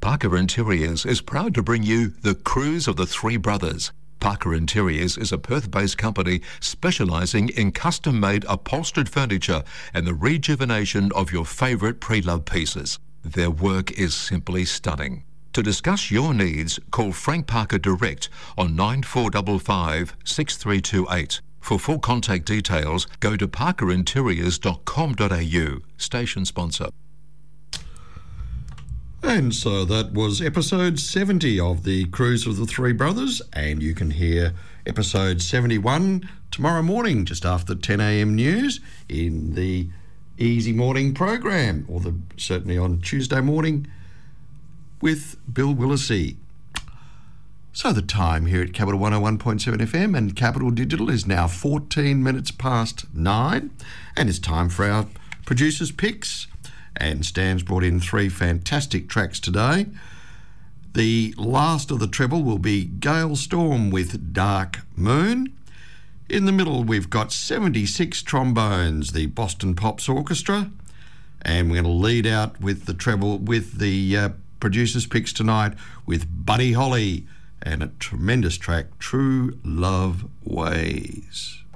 Parker Interiors is proud to bring you The Cruise of the Three Brothers. Parker Interiors is a Perth-based company specialising in custom-made upholstered furniture and the rejuvenation of your favourite pre-loved pieces. Their work is simply stunning. To discuss your needs, call Frank Parker direct on 9455 6328. For full contact details, go to parkerinteriors.com.au. Station sponsor. And so that was episode 70 of The Cruise of the Three Brothers, and you can hear episode 71 tomorrow morning, just after 10 a.m. news in the Easy Morning program, or certainly on Tuesday morning with Bill Willisey. So the time here at Capital 101.7 FM and Capital Digital is now 14 minutes past 9, and it's time for our producers' picks. And Stan's brought in 3 fantastic tracks today. The last of the treble will be Gale Storm with Dark Moon. In the middle, we've got 76 Trombones, the Boston Pops Orchestra. And we're going to lead out with the treble with the producers' picks tonight with Buddy Holly and a tremendous track, True Love Ways.